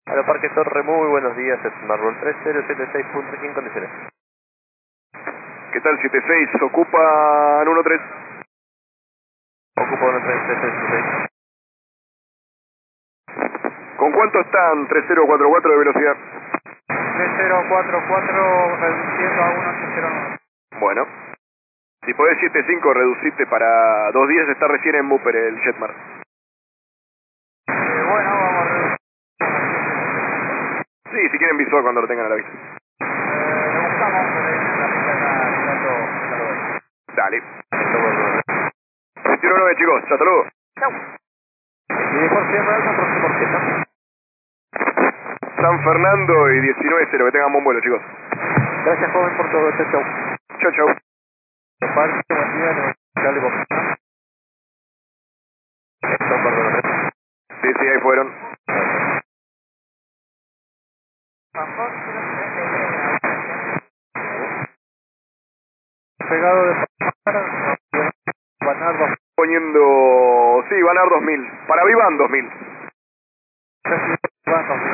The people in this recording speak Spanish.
Aeroparque Torre, muy buenos días, es Marvel 3076.5 en condiciones. ¿Qué tal 76? Ocupan 13. Ocupa 1336. ¿Con cuánto están 3044 de velocidad? 3044 reduciendo a 1809. Bueno. Si podés 75, reducite para 2 días, está recién en Booper el Jetmar. Bueno, vamos a reducir. Sí, si quieren visual cuando lo tengan a la vista. Le buscamos, pero ahí en la pista ya lo ven. Dale. 219 chicos, hasta luego. Chau. Y por cierre alto, próximo objeto. San Fernando y 19-0, que tengan buen vuelo chicos. Gracias joven por todo, chau chau. Chau chau. Aeroparque, buen día, Charlie Boca. Esto, perdón. Sí, ahí fueron. Pegado de Banardo. Poniendo... Sí, van a dar 2000. Para Vivan 2000. Casi Banardo.